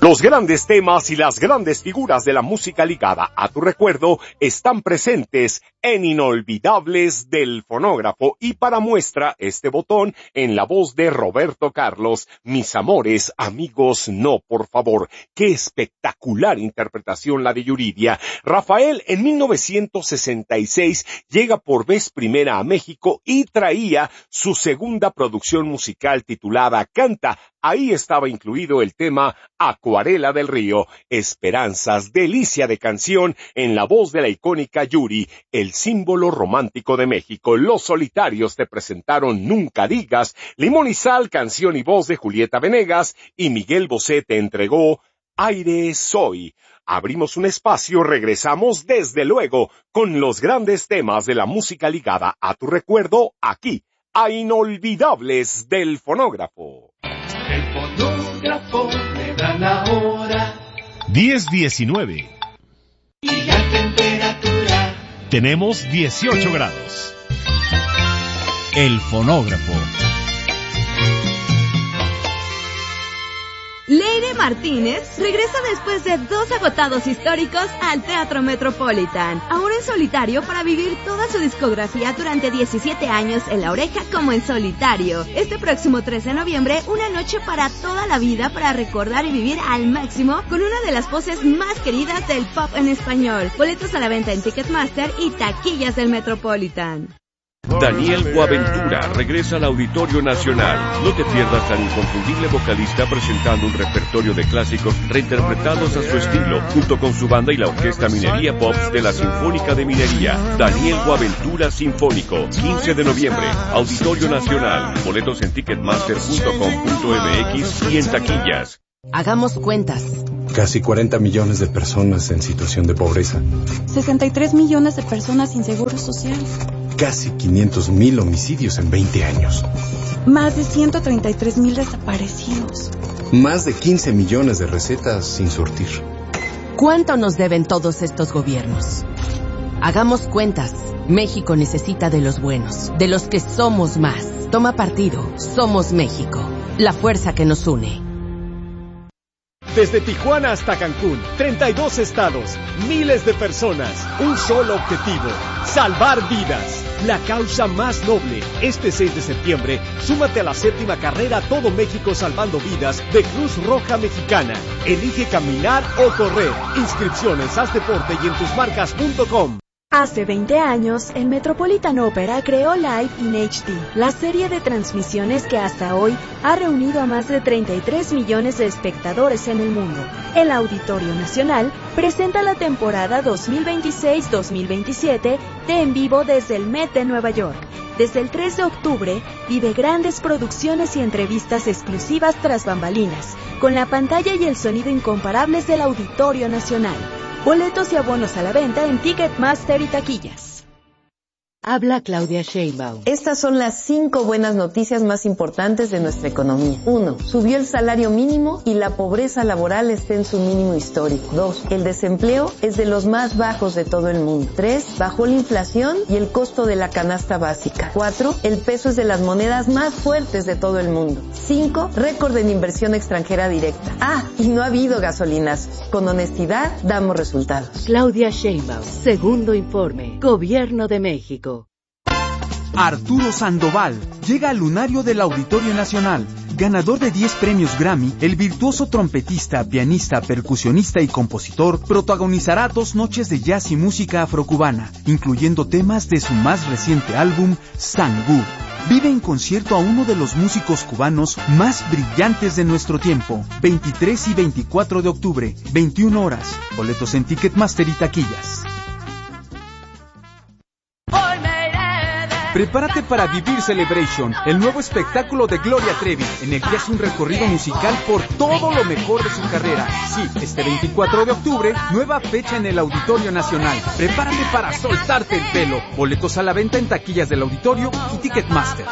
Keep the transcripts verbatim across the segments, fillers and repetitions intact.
Los grandes temas y las grandes figuras de la música ligada a tu recuerdo están presentes en Inolvidables del Fonógrafo, y para muestra este botón en la voz de Roberto Carlos, Mis amores, amigos, no, por favor. Qué espectacular interpretación la de Yuridia. Rafael en mil novecientos sesenta y seis llega por vez primera a México y traía su segunda producción musical titulada Canta. Ahí estaba incluido el tema Acuarela del Río, Esperanzas, delicia de canción en la voz de la icónica Yuri, el símbolo romántico de México. Los Solitarios te presentaron Nunca Digas, Limón y Sal, canción y voz de Julieta Venegas, y Miguel Bosé te entregó Aire Soy. Abrimos un espacio, regresamos desde luego con los grandes temas de la música ligada a tu recuerdo, aquí, a Inolvidables del Fonógrafo. El fonógrafo me da la hora. diez diecinueve. Y la temperatura. Tenemos dieciocho grados. El fonógrafo. Leire Martínez regresa después de dos agotados históricos al Teatro Metropolitan, ahora en solitario para vivir toda su discografía durante diecisiete años en La Oreja como en solitario. Este próximo tres de noviembre, una noche para toda la vida para recordar y vivir al máximo con una de las voces más queridas del pop en español. Boletos a la venta en Ticketmaster y taquillas del Metropolitan. Daniel Boaventura regresa al Auditorio Nacional. No te pierdas al inconfundible vocalista presentando un repertorio de clásicos reinterpretados a su estilo, junto con su banda y la Orquesta Minería Pops de la Sinfónica de Minería. Daniel Boaventura Sinfónico, quince de noviembre, Auditorio Nacional. Boletos en ticketmaster punto com punto m x y en taquillas. Hagamos cuentas. Casi cuarenta millones de personas en situación de pobreza. sesenta y tres millones de personas sin seguro social. Casi quinientos mil homicidios en veinte años. Más de ciento treinta y tres mil desaparecidos. Más de quince millones de recetas sin surtir. ¿Cuánto nos deben todos estos gobiernos? Hagamos cuentas. México necesita de los buenos, de los que somos más. Toma partido. Somos México. La fuerza que nos une. Desde Tijuana hasta Cancún, treinta y dos estados, miles de personas, un solo objetivo, salvar vidas. La causa más noble. Este seis de septiembre, súmate a la séptima carrera Todo México Salvando Vidas de Cruz Roja Mexicana. Elige caminar o correr. Inscripciones, haz deporte y en tus marcas punto com. Hace veinte años, el Metropolitan Opera creó Live in H D, la serie de transmisiones que hasta hoy ha reunido a más de treinta y tres millones de espectadores en el mundo. El Auditorio Nacional presenta la temporada dos mil veintiséis dos mil veintisiete de En Vivo desde el Met de Nueva York. Desde el tres de octubre, vive grandes producciones y entrevistas exclusivas tras bambalinas, con la pantalla y el sonido incomparables del Auditorio Nacional. Boletos y abonos a la venta en Ticketmaster y taquillas. Habla Claudia Sheinbaum. Estas son las cinco buenas noticias más importantes de nuestra economía. Uno, subió el salario mínimo y la pobreza laboral está en su mínimo histórico. Dos, el desempleo es de los más bajos de todo el mundo. Tres, bajó la inflación y el costo de la canasta básica. Cuatro, el peso es de las monedas más fuertes de todo el mundo. Cinco, récord en inversión extranjera directa. Ah, y no ha habido gasolinazos. Con honestidad, damos resultados. Claudia Sheinbaum, segundo informe, Gobierno de México. Arturo Sandoval llega al lunario del Auditorio Nacional. Ganador de diez premios Grammy, el virtuoso trompetista, pianista, percusionista y compositor protagonizará dos noches de jazz y música afrocubana, incluyendo temas de su más reciente álbum, Sangú. Vive en concierto a uno de los músicos cubanos más brillantes de nuestro tiempo. veintitrés y veinticuatro de octubre, veintiuna horas. Boletos en Ticketmaster y taquillas. Prepárate para vivir Celebration, el nuevo espectáculo de Gloria Trevi, en el que hace un recorrido musical por todo lo mejor de su carrera. Sí, este veinticuatro de octubre, nueva fecha en el Auditorio Nacional. Prepárate para soltarte el pelo. Boletos a la venta en taquillas del Auditorio y Ticketmaster.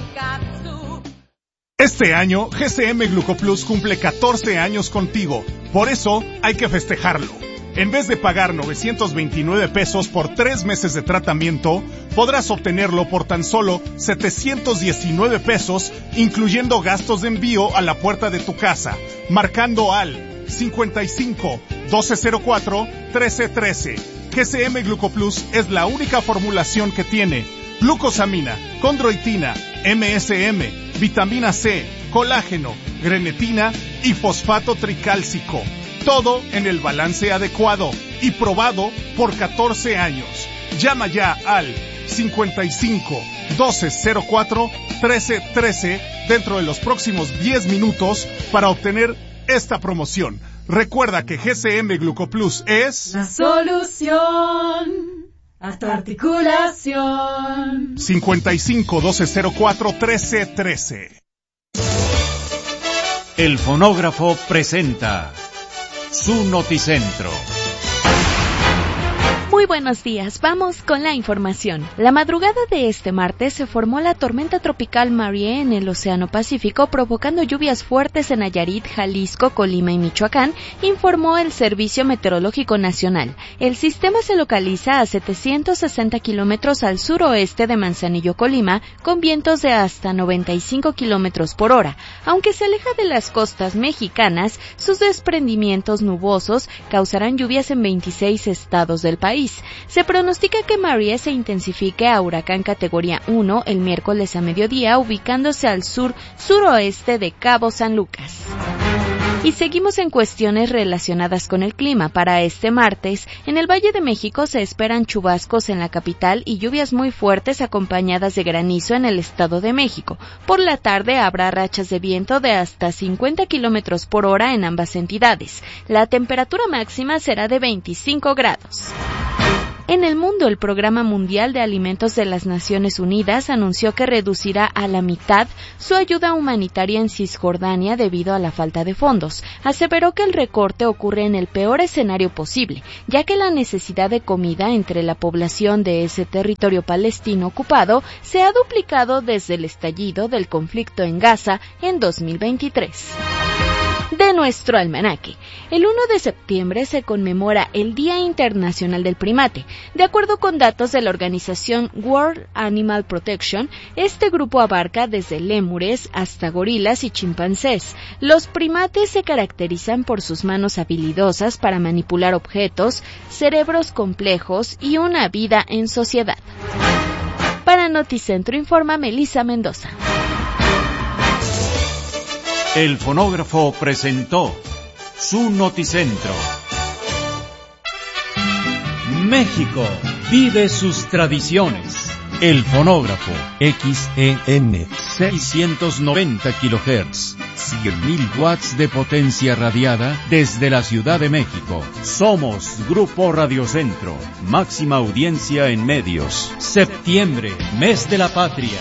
Este año, G C M Glucoplus cumple catorce años contigo. Por eso, hay que festejarlo. En vez de pagar novecientos veintinueve pesos por tres meses de tratamiento, podrás obtenerlo por tan solo setecientos diecinueve pesos, incluyendo gastos de envío a la puerta de tu casa, marcando al cincuenta y cinco, doce cero cuatro, trece trece. G C M Glucoplus es la única formulación que tiene glucosamina, condroitina, M S M, vitamina C, colágeno, grenetina y fosfato tricálcico. Todo en el balance adecuado y probado por catorce años. Llama ya al cincuenta y cinco, doce cero cuatro, trece trece dentro de los próximos diez minutos para obtener esta promoción. Recuerda que G C M Glucoplus es la solución a tu articulación. cincuenta y cinco, doce cero cuatro, trece trece. El fonógrafo presenta su Noticentro. Muy buenos días, vamos con la información. La madrugada de este martes se formó la tormenta tropical Marie en el Océano Pacífico, provocando lluvias fuertes en Nayarit, Jalisco, Colima y Michoacán, informó el Servicio Meteorológico Nacional. El sistema se localiza a setecientos sesenta kilómetros al suroeste de Manzanillo, Colima, con vientos de hasta noventa y cinco kilómetros por hora. Aunque se aleja de las costas mexicanas, sus desprendimientos nubosos causarán lluvias en veintiséis estados del país. Se pronostica que Marie se intensifique a huracán categoría uno el miércoles a mediodía, ubicándose al sur-suroeste de Cabo San Lucas. Y seguimos en cuestiones relacionadas con el clima. Para este martes, en el Valle de México se esperan chubascos en la capital y lluvias muy fuertes acompañadas de granizo en el Estado de México. Por la tarde habrá rachas de viento de hasta cincuenta kilómetros por hora en ambas entidades. La temperatura máxima será de veinticinco grados. En el mundo, el Programa Mundial de Alimentos de las Naciones Unidas anunció que reducirá a la mitad su ayuda humanitaria en Cisjordania debido a la falta de fondos. Aseveró que el recorte ocurre en el peor escenario posible, ya que la necesidad de comida entre la población de ese territorio palestino ocupado se ha duplicado desde el estallido del conflicto en Gaza en dos mil veintitrés. De nuestro almanaque. El uno de septiembre se conmemora el Día Internacional del Primate. De acuerdo con datos de la organización World Animal Protection, este grupo abarca desde lémures hasta gorilas y chimpancés. Los primates se caracterizan por sus manos habilidosas para manipular objetos, cerebros complejos y una vida en sociedad. Para Noticentro informa Melissa Mendoza. El fonógrafo presentó su Noticentro. México vive sus tradiciones. El fonógrafo X E M seiscientos noventa kilohertz, cien mil watts de potencia radiada desde la Ciudad de México. Somos Grupo Radiocentro, máxima audiencia en medios. Septiembre, mes de la patria.